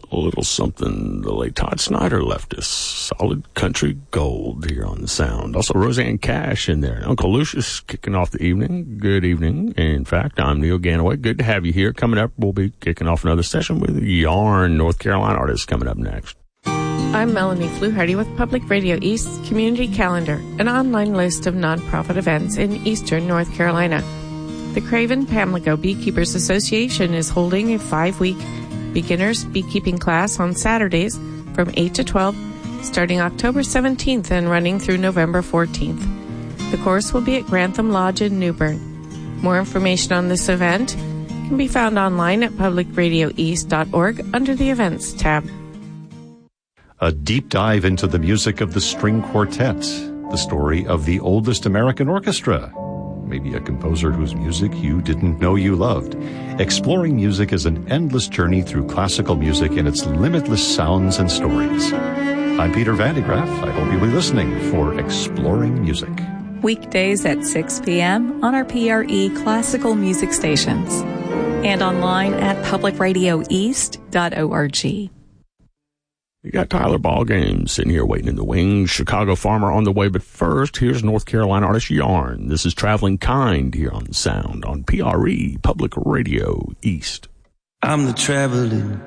A little something the late Todd Snyder left us. Solid country gold here on the Sound. Also Roseanne Cash in there. Uncle Lucius kicking off the evening. Good evening. In fact, I'm Neil Ganaway. Good to have you here. Coming up, we'll be kicking off another session with Yarn, North Carolina artists coming up next. I'm Melanie Fluharty with Public Radio East Community Calendar, an online list of nonprofit events in eastern North Carolina. The Craven Pamlico Beekeepers Association is holding a 5-week beginners beekeeping class on Saturdays from 8 to 12, starting October 17th and running through November 14th. The course will be at Grantham Lodge in Newbern. More information on this event can be found online at publicradioeast.org under the Events tab. A deep dive into the music of the string quartet, the story of the oldest American orchestra, maybe a composer whose music you didn't know you loved. Exploring music is an endless journey through classical music and its limitless sounds and stories. I'm Peter Vandegraff. I hope you'll be listening for Exploring Music. Weekdays at 6 p.m. on our PRE classical music stations and online at publicradioeast.org. You got Tyler Ballgame sitting here waiting in the wings. Chicago Farmer on the way, but first, here's North Carolina artist Yarn. This is Traveling Kind here on Sound on PRE, Public Radio East. I'm the traveling